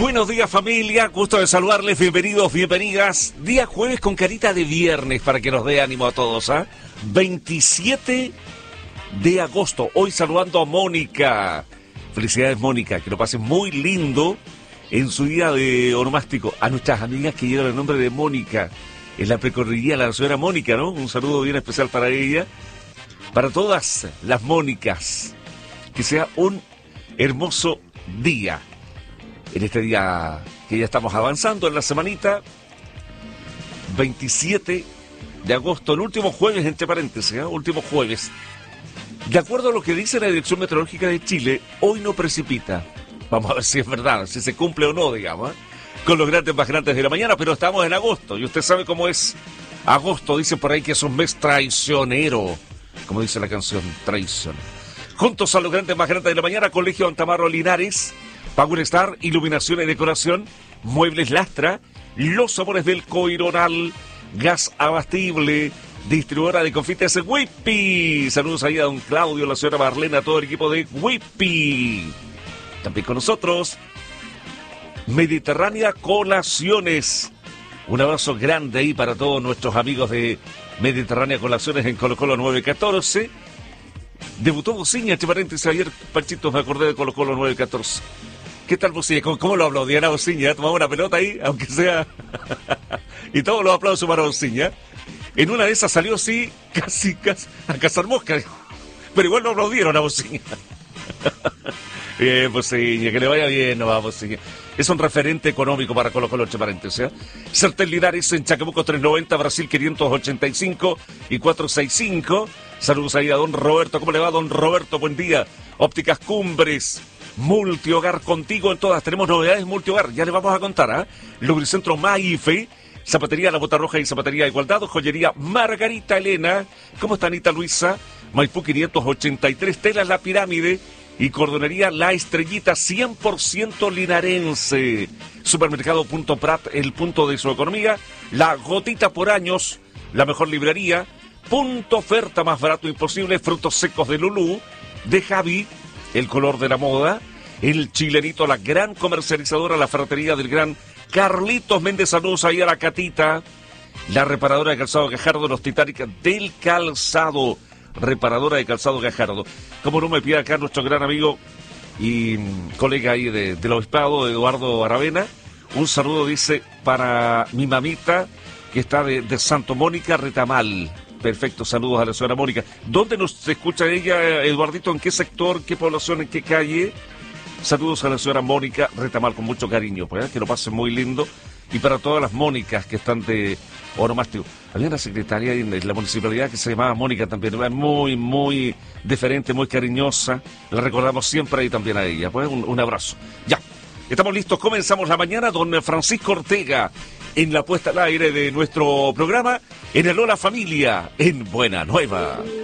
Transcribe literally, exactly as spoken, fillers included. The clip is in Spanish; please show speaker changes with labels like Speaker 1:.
Speaker 1: Buenos días, familia, gusto de saludarles, bienvenidos, bienvenidas. Día jueves con carita de viernes para que nos dé ánimo a todos, ¿ah? ¿eh? veintisiete de agosto, hoy saludando a Mónica. Felicidades, Mónica, que lo pasen muy lindo en su día de onomástico. A nuestras amigas que llevan el nombre de Mónica, en la precorrería, la señora Mónica, ¿no? Un saludo bien especial para ella. Para todas las Mónicas, que sea un hermoso día. En este día que ya estamos avanzando en la semanita, veintisiete de agosto, el último jueves, entre paréntesis, ¿eh? último jueves. De acuerdo a lo que dice la Dirección Meteorológica de Chile, hoy no precipita. Vamos a ver si es verdad, si se cumple o no, digamos, ¿eh? con los grandes más grandes de la mañana, pero estamos en agosto, y usted sabe cómo es agosto, dice por ahí que es un mes traicionero, como dice la canción, traición. Juntos a los grandes más grandes de la mañana, Colegio Antamaro Linares, Power Star, iluminación y decoración, Muebles Lastra, Los Sabores del Coironal, Gas Abastible, distribuidora de confites Whippy. Saludos ahí a don Claudio, la señora Marlena, a todo el equipo de Whippy. También con nosotros, Mediterránea Colaciones. Un abrazo grande ahí para todos nuestros amigos de Mediterránea Colaciones en Colo Colo nueve catorce. Debutó Bociña, entre paréntesis, ayer, Panchito, me acordé de Colo Colo nueve catorce. ¿Qué tal Bociña? ¿Cómo, cómo lo habló Diana Bociña? Tomaba una pelota ahí, aunque sea... y todos los aplausos para Bociña. En una de esas salió así, casi, casi a cazar mosca. Pero igual lo aplaudieron a Bociña. Bien, Bociña, que le vaya bien, no va, Bociña. Es un referente económico para Colo Colo, entre paréntesis. ¿eh? Certel Linares en Chacabuco trescientos noventa, Brasil quinientos ochenta y cinco y cuatrocientos sesenta y cinco. Saludos ahí a don Roberto. ¿Cómo le va, don Roberto? Buen día. Ópticas Cumbres. Multihogar contigo en todas. Tenemos novedades multihogar. Ya le vamos a contar, ¿ah? ¿eh? Lubricentro Maife. Zapatería La Bota Roja y Zapatería Igualdad. Joyería Margarita Elena. ¿Cómo está Anita Luisa? Maipú quinientos ochenta y tres. Telas La Pirámide. Y cordonería La Estrellita, cien por ciento linarense. Supermercado Punto Prat, el punto de su economía. La Gotita por años. La mejor librería. Punto Oferta, más barato imposible. Frutos secos de Lulú. De Javi. El color de la moda, el Chilenito, la gran comercializadora, la ferretería del gran Carlitos Méndez. Saludos ahí a la Catita, la reparadora de calzado Gajardo, los Titanic del calzado, reparadora de calzado Gajardo. Como no me pide acá nuestro gran amigo y colega ahí de, del obispado, Eduardo Aravena, un saludo, dice, para mi mamita que está de, de Santo Mónica, Retamal. Perfecto, saludos a la señora Mónica. ¿Dónde nos escucha ella, Eduardito? ¿En qué sector, qué población, en qué calle? Saludos a la señora Mónica Retamal, con mucho cariño, pues, ¿eh? que lo pasen muy lindo. Y para todas las Mónicas que están de onomástico. Había una secretaria en la municipalidad que se llamaba Mónica también, muy, muy diferente, muy cariñosa. La recordamos siempre ahí también a ella, pues un, un abrazo. Ya, estamos listos, comenzamos la mañana. Don Francisco Ortega en la puesta al aire de nuestro programa, en el Hola Familia, en Buena Nueva.